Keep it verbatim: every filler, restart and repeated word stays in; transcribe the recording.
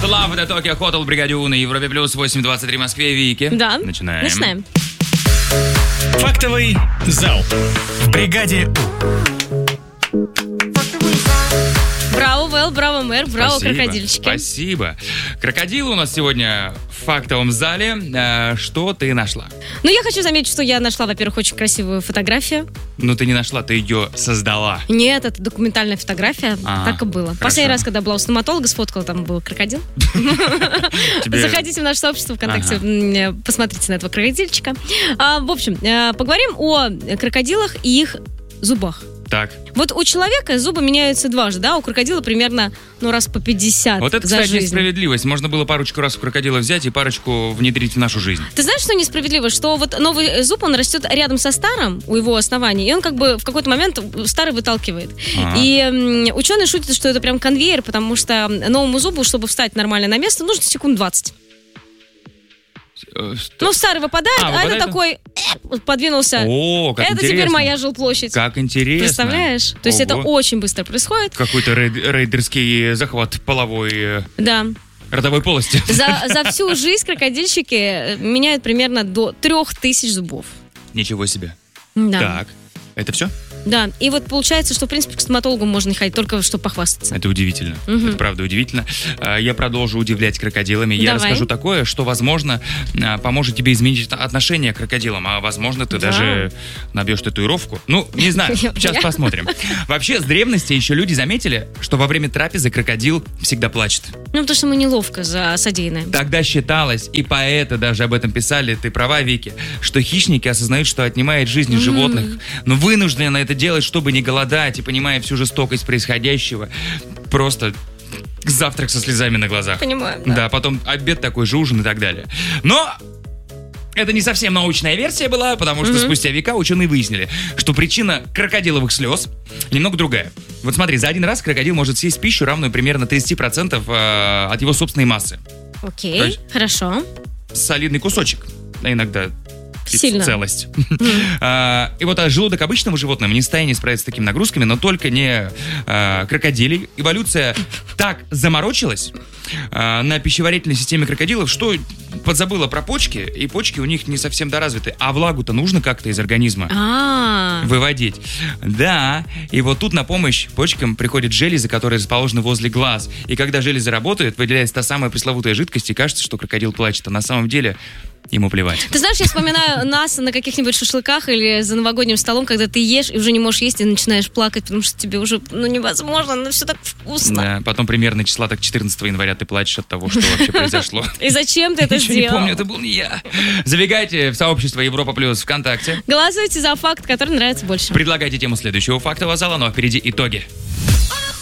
Love, это Tokyo Hotel, Бригаде У на Европе Плюс, восемь двадцать три в Москве. Вики. Да. Начинаем. Начинаем. Фактовый зал в Бригаде У. Браво, Вэл, браво, мэр, браво, Спасибо, крокодильчики. Спасибо. Крокодил у нас сегодня в фактовом зале. А, что ты нашла? Ну, я хочу заметить, что я нашла, во-первых, очень красивую фотографию. Ну, ты не нашла, ты ее создала. Нет, это документальная фотография, А, так и было. хорошо. Последний раз, когда была у стоматолога, сфоткала, там был крокодил. Тебе- Заходите в наше сообщество ВКонтакте, Ага. м, посмотрите на этого крокодильчика. А, В общем, э, поговорим о крокодилах и их зубах. Так. Вот у человека зубы меняются дважды, да? У крокодила примерно, ну, раз по пятьдесят Вот это, за кстати, жизнь. несправедливость. Можно было парочку раз у крокодила взять и парочку внедрить в нашу жизнь. Ты знаешь, что несправедливо? Что вот новый зуб, он растет рядом со старым у его основания, и он как бы в какой-то момент старый выталкивает. Ага. И м, ученые шутят, что это прям конвейер, потому что новому зубу, чтобы встать нормально на место, нужно секунд двадцать. Э, что- Ну, старый выпадает, А, а, выпадает это он? такой э, подвинулся. О, как это интересно. теперь моя жилплощадь. Как интересно. Представляешь? То есть это Ого. очень быстро происходит. Какой-то рейд- рейдерский захват половой э, Да. родовой полости. За, за всю жизнь крокодильщики э, меняют примерно до трех тысяч зубов. Ничего себе. Да. Так, это все? Да. И вот получается, что, в принципе, к стоматологу можно не ходить, только чтобы похвастаться. Это удивительно. Мгм. Это правда удивительно. А, Я продолжу удивлять крокодилами. Я Давай. расскажу такое, что, возможно, а, поможет тебе изменить отношение к крокодилам. А, возможно, ты Да. даже набьешь татуировку. Ну, не знаю. Я- Сейчас я- посмотрим. Вообще, с древности еще люди заметили, что во время трапезы крокодил всегда плачет. Ну, потому что мы неловко за содеянное. Тогда считалось, и поэты даже об этом писали, ты права, Вики, что хищники осознают, что отнимает жизни животных, но вынуждены это делать, чтобы не голодать, и понимая всю жестокость происходящего, просто завтрак со слезами на глазах. Понимаю. Да, потом обед такой же, ужин и так далее. Но это не совсем научная версия была, потому что спустя века ученые выяснили, что причина крокодиловых слез немного другая. Вот смотри, за один раз крокодил может съесть пищу, равную примерно тридцать процентов э, от его собственной массы. Окей, То есть- хорошо. Солидный кусочек, а иногда Сильно. целость. А, И вот а, желудок обычного животного не в состоянии справиться с такими нагрузками, но только не а, крокодилей. Эволюция так заморочилась а, на пищеварительной системе крокодилов, что подзабыла про почки, и почки у них не совсем доразвиты. А влагу-то нужно как-то из организма А, выводить. Да, и вот тут на помощь почкам приходят железы, которые расположены возле глаз. И когда железы работают, выделяется та самая пресловутая жидкость, и кажется, что крокодил плачет, а на самом деле ему плевать. ты знаешь, я вспоминаю нас на каких-нибудь шашлыках или за новогодним столом, когда ты ешь и уже не можешь есть и начинаешь плакать, потому что тебе уже, ну, невозможно, ну, все так вкусно. Да, потом примерно числа так четырнадцатого января ты плачешь от того, что вообще произошло. И зачем ты это Ничего не сделал? помню, это был не я. Забегайте в сообщество Европа Плюс ВКонтакте. Голосуйте за факт, который нравится больше. Предлагайте тему следующего фактового зала, ну а впереди итоги.